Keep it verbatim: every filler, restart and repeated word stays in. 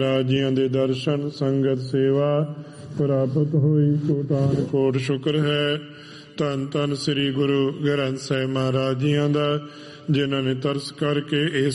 ਰਾਜਿਆਂ ਦੇ ਦਰਸ਼ਨ ਸੰਗਤ ਸੇਵਾ ਪ੍ਰਾਪਤ ਹੋਈ। ਕੋਟਾਨ ਕੋਟ ਸ਼ੁਕਰ ਹੈ। ਧੰਨ ਧੰਨ ਸ੍ਰੀ ਗੁਰੂ ਗ੍ਰੰਥ ਸਾਹਿਬ ਮਹਾਰਾਜ ਜੀਆਂ ਦਾ, ਜਿਨ੍ਹਾਂ ਨੇ ਤਰਸ ਕਰਕੇ ਇਸ